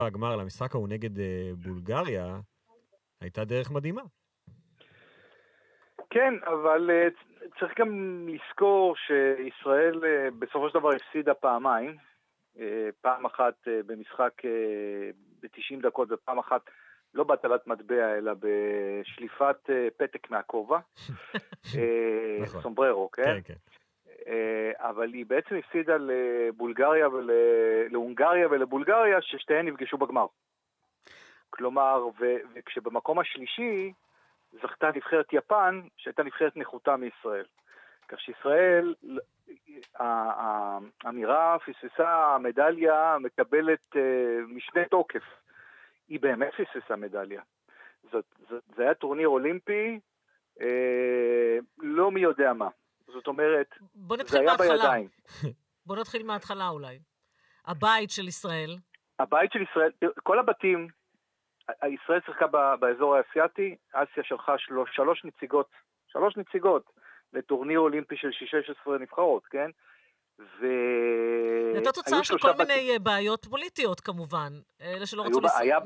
הגמר למשחק הוא נגד בולגריה, הייתה דרך מדהימה. כן, אבל צריך גם לזכור שישראל בסופו של דבר הפסידה פעמיים, פעם אחת במשחק ב-90 דקות ופעם אחת לא בהטלת מטבע אלא בשליפת פתק מהכובע, סומבררו, כן? כן. אבל היא בעצם הפסידה לבולגריה להונגריה ולבולגריה ששתיהן נפגשו בגמר. כלומר, וכשבמקום השלישי זכתה נבחרת יפן, שהייתה נבחרת נחותה מישראל. כך שישראל, האמירה, פספסה, המדליה מקבלת משנה תוקף. היא באמת פספסה מדליה. זה היה טורניר אולימפי, לא מי יודע מה. זאת אומרת, זה היה בידיים. בוא נתחיל מההתחלה אולי. הבית של ישראל. הבית של ישראל, כל הבתים, ישראל שיחקה באזור האסייתי, אסיה שלחה שלוש נציגות לטורניר אולימפי של 16 נבחרות, כן? הייתה תוצאה של כל מיני בעיות פוליטיות כמובן, אלה שלא רצו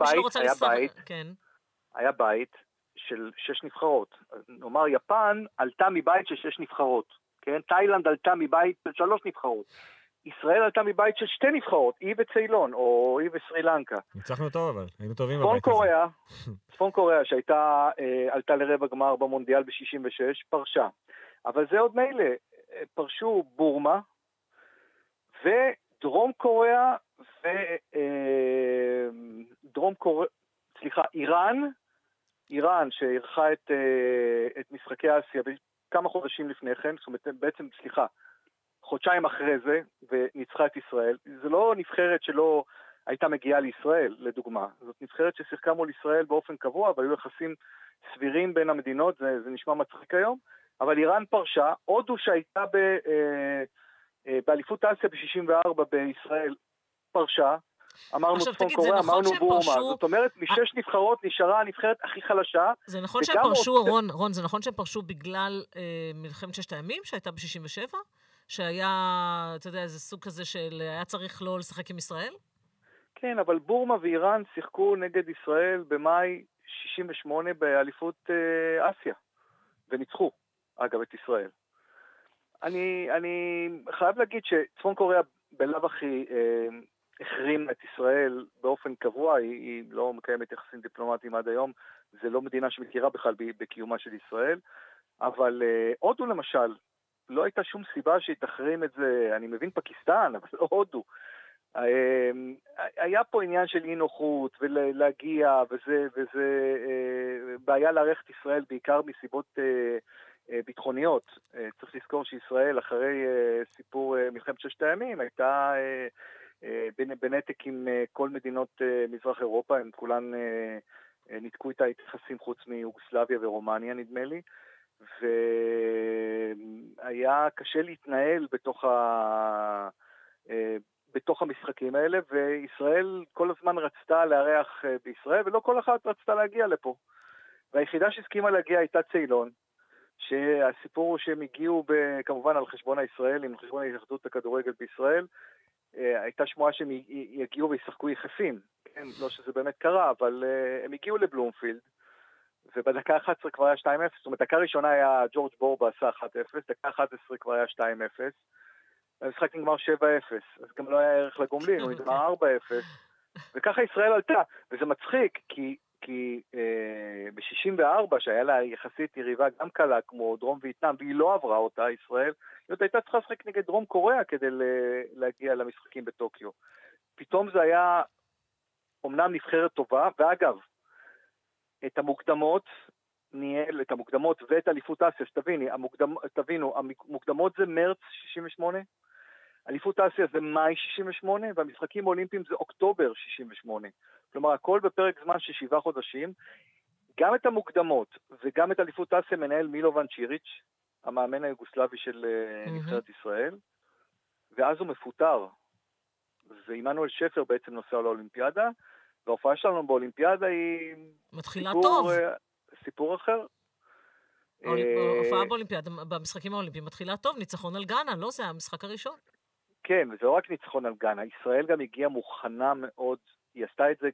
היה בית של 6 נבחרות. נאמר, יפן עלתה מבית של 6 נבחרות, כן? תאילנד עלתה מבית של 3 נבחרות. ישראל עלתה מבית של 2 נבחרות, אי וציילון, או אי וסרי לנקה. ניצחנו טוב, אבל היינו טובים בבית הזה. צפון קוריאה, שהייתה, עלתה לרבע גמר במונדיאל ב-66, פרשה. אבל זה עוד מילא, פרשו בורמה, ודרום קוריאה, איראן, שערכה את משחקי אסיה כמה חודשים לפני כן, זאת אומרת, בעצם, חודשיים אחרי זה, וניצחה את ישראל. זה לא נבחרת שלא הייתה מגיעה לישראל, לדוגמה. זאת נבחרת ששיחקה מול ישראל באופן קבוע, והיו יחסים סבירים בין המדינות, זה נשמע מצחיק היום, אבל איראן פרשה, הודו שהייתה באליפות אסיה ב-64 בישראל פרשה, אמרנו צפון קוריאה, אמרנו בורמה, זאת אומרת, משש נבחרות נשארה הנבחרת הכי חלשה. זה נכון שהם פרשו, רון, זה נכון שהם פרשו בגלל מלחמת ששת הימים, שהייתה ב-67? שהיה, אתה יודע, איזה סוג כזה של היה צריך לא לשחק עם ישראל? כן, אבל בורמה ואיראן שיחקו נגד ישראל במאי 68 באליפות אסיה, וניצחו, אגב, את ישראל. אני חייב להגיד שצפון קוריאה בלב הכי החרים את ישראל באופן קבוע, היא לא מקיימת יחסים דיפלומטיים עד היום, זה לא מדינה שמכירה בכלל בקיומה של ישראל, אבל הודו למשל, לא הייתה שום סיבה שהיא תחרים את זה, אני מבין פקיסטן, אבל לא הודו. היה פה עניין של אי נוחות ולהגיע, וזה בעיה לערך את ישראל בעיקר מסיבות ביטחוניות. צריך לזכור שישראל אחרי סיפור מלחמת ששת הימים הייתה בנתק עם כל מדינות מזרח אירופה, הם כולן ניתקו איתה יחסים חוץ מיוגוסלביה ורומניה נדמה לי, והיה קשה להתנהל בתוך המשחקים האלה, וישראל כל הזמן רצתה לארח בישראל, ולא כל אחת רצתה להגיע לפה. והיחידה שהסכימה להגיע הייתה ציילון, שהסיפור הוא שהם הגיעו כמובן על חשבון הישראלים, על חשבון ההתאחדות הכדורגל בישראל, הייתה שמועה שהם יגיעו וישחקו יחסים, כן? לא שזה באמת קרה, אבל הם הגיעו לבלומפילד, ובדקה 11 כבר היה 2-0, זאת אומרת, דקה ראשונה היה ג'ורג' בורבה עשה 1-0, דקה 11 כבר היה 2-0, המשחק נגמר 7-0, אז גם לא היה ערך לגומלין, הוא נגמר 4-0, וככה ישראל עלתה, וזה מצחיק, כי ב-64, שהיה לה יחסית יריבה גם קלה כמו דרום וייטנאם, והיא לא עברה אותה, ישראל, היא הייתה צריכה לשחק נגד דרום קוריאה כדי להגיע למשחקים בטוקיו. פתאום זה היה אומנם נבחרת טובה, ואגב, את המוקדמות ואת אליפות אסיה, תבינו, המוקדמות זה מרץ 68, אליפות אסיה זה מאי 68, והמשחקים האולימפיים זה אוקטובר 68. כלומר, הכל בפרק זמן של 7 חודשים. גם את המוקדמות וגם את אליפות אסיה מנהל מילובן צ'יריץ', המאמן היוגוסלבי של נבחרת ישראל, ואז הוא מפוטר. ועמנואל שפר בעצם נוסע לאולימפיאדה, וההופעה שלנו באולימפיאדה היא מתחילה טוב. סיפור אחר. ההופעה באולימפיאדה, במשחקים האולימפיים מתחילה טוב, ניצחון על גאנה, לא? זה המשחק הראשון. כן, וזה לא רק ניצחון על גאנה, ישראל גם הגיעה מוכנה מאוד היא עשתה את זה